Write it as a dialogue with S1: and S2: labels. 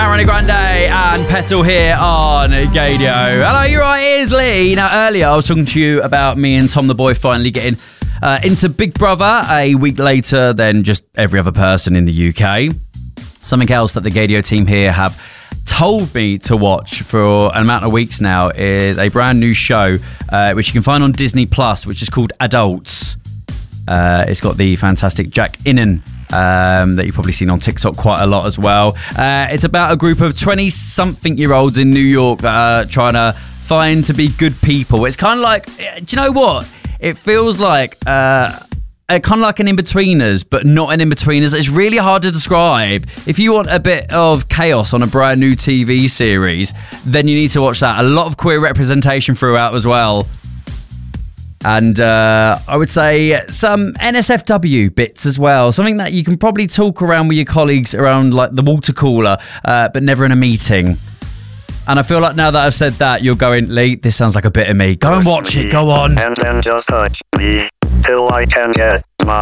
S1: Ariana Grande and Petal here on Gadio. Hello, you're right, here's Lee. Now, earlier I was talking to you about me and Tom the Boy finally getting into Big Brother a week later than just every other person in the UK. Something else that the Gadio team here have told me to watch for an amount of weeks now is a brand new show which you can find on Disney Plus, which is called Adults. It's got the fantastic Jack Innan that you've probably seen on TikTok quite a lot as well. It's about a group of 20-something-year-olds in New York that are trying to find to be good people. It's kind of like, do you know what? It feels like kind of like an in-betweeners, but not an in-betweeners. It's really hard to describe. If you want a bit of chaos on a brand new TV series, then you need to watch that. A lot of queer representation throughout as well. And I would say some NSFW bits as well. Something that you can probably talk around with your colleagues around like the water cooler, but never in a meeting. And I feel like now that I've said that, you're going, Lee, this sounds like a bit of me. Go and watch it, go on.
S2: And then just touch me till I can get my